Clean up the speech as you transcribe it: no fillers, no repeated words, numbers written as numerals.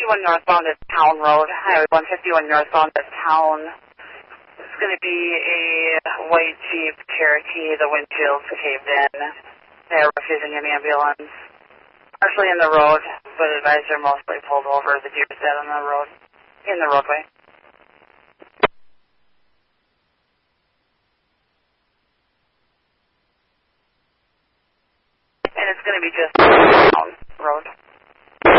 151 northbound at Town Road, Highway 151 northbound at Town. It's going to be a white Jeep Cherokee. The windshield's caved in. They're refusing an ambulance. Partially in the road, but advised they're mostly pulled over. The deer's dead on the road, in the roadway. And it's going to be just Town Road.